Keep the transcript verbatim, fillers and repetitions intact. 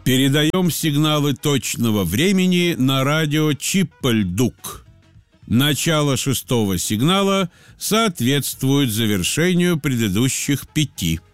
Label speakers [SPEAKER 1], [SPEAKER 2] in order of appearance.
[SPEAKER 1] Передаем сигналы точного времени на радио Чиппельдук. Начало шестого сигнала соответствует завершению предыдущих пяти.